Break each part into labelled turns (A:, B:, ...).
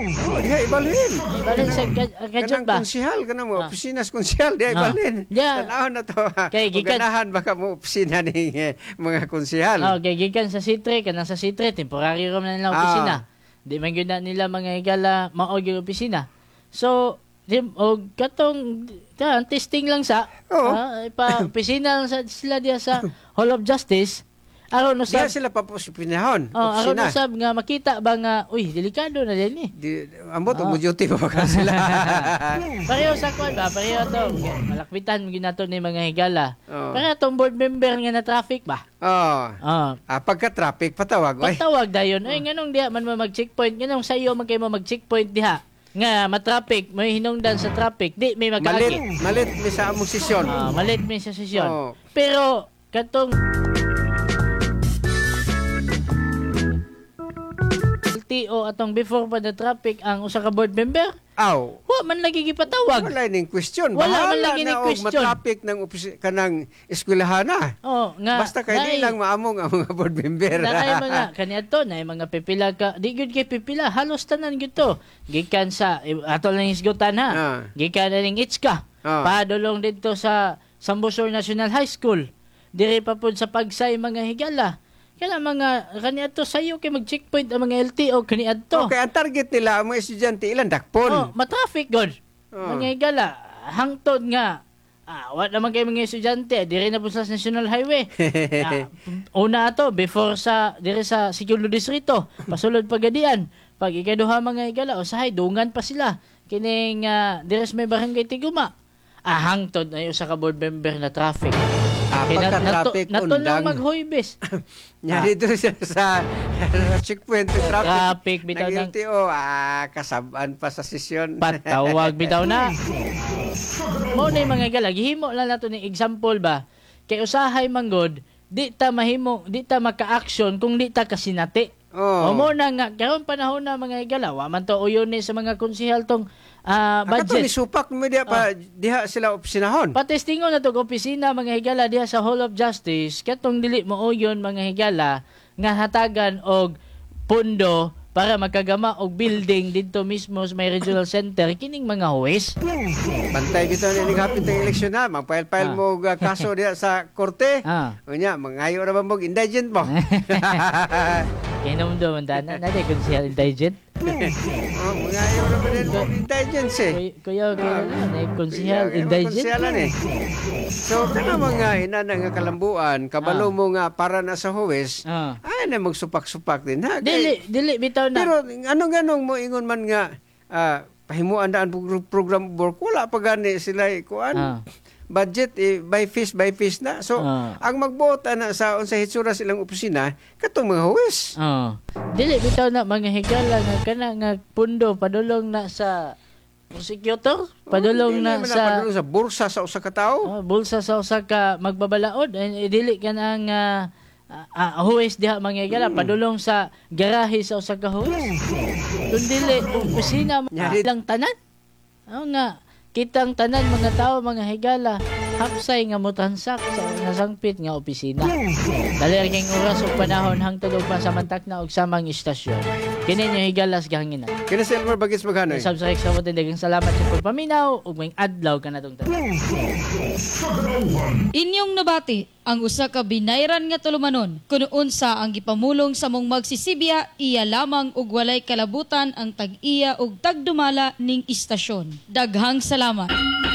A: Diha ibalhin.
B: Ibalhin sa kadyon ba?
A: Konsihal ka na mo, opisina sa konsihal, diha ibalhin. Tanahon na to. Ganahan baka mo opisina ni mga konsihal.
B: Okay, gikan sa sitre, kanang sa sitre, temporary room na nila opisina. Di man gyud na nila mga higala maog yung opisina. So, katong testing lang sa opisina lang sa sila diya sa Hall of Justice. Aron no
A: diya sila papusipinahon.
B: Aron no sab nga makita ba nga delikado na din
A: ambot mo duty pa ka sila.
B: Pareho sa kwan ba, pareho to. Malakpitan ginato ni mga higala. Para tong board member nga na traffic ba? Pagka traffic patawag. Patawag dayon. Nganong diha man mag-checkpoint, nganong sayo man kay mo mag-checkpoint diha. Nga matraffic, may hinungdan sa traffic, di may makaagi.
A: Malit mi sa among sesyon.
B: Malit mi sa sesyon. Pero katong LTO atong before pa the traffic ang usa ka board member. Wa man lagi gipatawag.
A: Wala ning question.
B: Wala man lagi ning question.
A: Matraffic ng kanang eskwelahan na.
B: Nga
A: basta kay di lang maamong ang mga board member.
B: Na mga kaniadto na mga pipila ka. Di gyud kay pipila, halos tanan gyud to. Gikan sa atol lang isgutan ha. Gikan na ning Itska. Padulong didto sa Sambusor National High School. Diri pa pud sa Pagsay mga higala. Kaya mga kaniadto sayo kay mag-checkpoint ang mga LTO kaniadto.
A: Okay, ang target nila ang mga estudyante ilan dakpon.
B: Matraffic god. Mga higala hangtod nga wa naman kay mga estudyante diri na pud sa National Highway. Una ato before sa diri sa Segundo Distrito, pasulod pagadian. Pag ikaduha mga higala usahay dungan pa sila kining diri sa may barangay Tiguma. Hangtod na yung sa board member na traffic.
A: Pagka-traffic
B: nato lang maghuybes.
A: Nya dito siya sa checkpoint
B: traffic bitaw
A: ng LTO kasabaan pa sa sesyon.
B: Patawag bitaw na. Mo na mga gala gihimo lang nato ning example ba. Kay usahay manggod di ta maka-action kung di ta kasinati. Mo na nga karon panahon na mga higala wa man to uyon ni sa mga konsehal tong budget.
A: Kato ni supak mo diha sila opisinahon.
B: Patestingon na to opisina mga higala diha sa Hall of Justice katong dili mo uyon mga higala nga hatagan og pundo para magkagama og building didto mismo sa may regional center kining mga huwes.
A: Bantay bitaw ni hapit ang eleksyon na magfile mo kaso diha sa korte. Unya mangayo ra ba mo indigent mo.
B: Kaya naman doon, na kung siya intelligent.
A: Mangayaw na ba din mo intelligence
B: Kuya, kung siya intelligent.
A: So, kana mga ina nga kalambuan, kabalo mo nga para na sa huwes, ay na magsupak-supak din.
B: Dili, bitaw na.
A: Pero anong mo ingon man nga, pahimuan daan program work, wala pa gani sila kuan. Budget by fish na. So, ang magbuot na sa unsay hitsura silang opisina katong mga huwes.
B: Dili bitaw na mga higala nga kana nga pundo padulong na sa prosecutor, padulong na sa
A: padulong sa bursa sa usa ka tawo.
B: Bulsa sa usa ka magbabalaod. Dili kana nga huwes diha mga higala padulong sa garahe sa usa ka huwes. Kun dili opisina lang tanan. Nga kitang tanan mga tao, mga higala, hapsay nga motansak sa nasangpit nga opisina. Dali ring oras ug panahon hangtod og pasamantak na og samang istasyon. Kini nyo higalas gahanginan.
A: Kini si Elmer Bagis Maghanoy.
B: Subscribe sa atin, daghang salamat sa pagpaminaw ug may adlaw kanatong tanan.
C: Inyong nabati ang usa ka binayran nga tulumanon kuno unsa ang gipamulong sa mong magsisibya iya lamang ug walay kalabutan ang tag-iya ug tagdumala ning istasyon. Daghang salamat.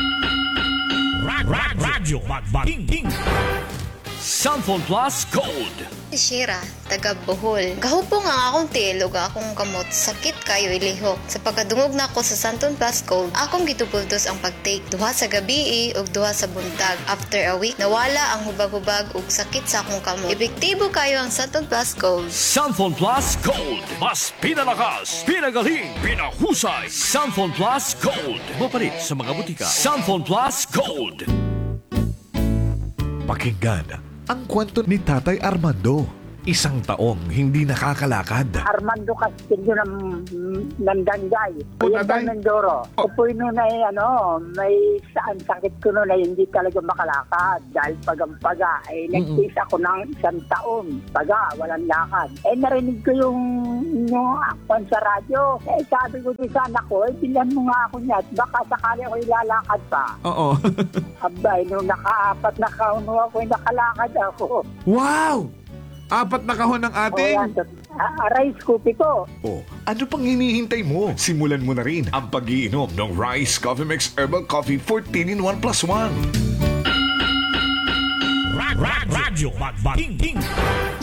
D: Radyo Magbating Samphon Plus Gold.
E: Shira, taga Bohol. Kahupong ang akong tilog akong kamot sakit kayo ilihok. Sa pagkadungog na ako sa Santon Plus Gold, akong gitupultos ang pagtake duha sa gabi ug duha sa buntag. After a week, nawala ang hubag-hubag ug sakit sa akong kamot. Epektibo kayo ang Santon Plus Gold.
D: Samphon Plus Gold. Mas pinalakas, pinagaling, pinahusay. Samphon Plus Gold. Mapalit sa mga butika. Samphon Plus Gold.
F: Pakinggan ang kwento ni Tatay Armando 1 taong hindi nakakalakad.
G: Armando Castillo ng Dangay. Kuya Mendoro. Ako po noon ay may saan sakit ko noon ay hindi talaga makalakad. Dahil paga ay nagtiis ako ng 1 taon. Paga, walang lakad. Narinig ko yung akwan sa radyo. Sabi ko din sa anak ko, bilhan mo nga ako niya. Baka sakali ako ilalakad pa.
F: Oo.
G: Abay, nung naka-4 na kauno ako, nakalakad ako.
F: Wow! 4 na kahon ng ating...
G: Rice Coffee ko.
F: Oh, ano pang hinihintay mo? Simulan mo na rin ang pag-iinom ng Rice Coffee Mix Herbal Coffee 14 in 1 plus 1.
D: Radyo Magbating.